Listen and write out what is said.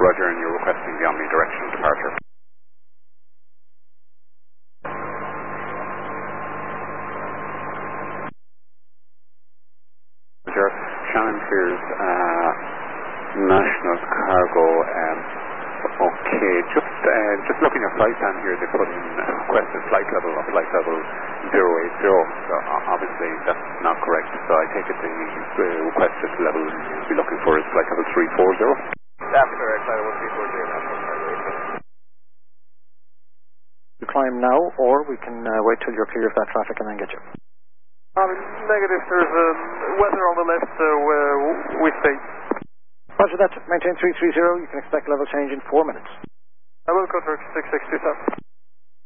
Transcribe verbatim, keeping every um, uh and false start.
Roger, and you're requesting the omnidirectional departure. Roger, Shannon clears uh, National Cargo. Um, okay, just uh, just looking at flight plan here, they put in requested flight level of flight level zero eight zero. So uh, obviously that's not correct. So I take it the uh, requested level you'll be looking for is flight level three four zero. That's correct, flight level three four zero, National Cargo. You climb now, or we can uh, wait till you're clear of that traffic and then get you. Um, negative, there's uh, weather on the left, so uh, we stay. Roger that, maintain three three zero, you can expect level change in four minutes. I will go for six six two seven.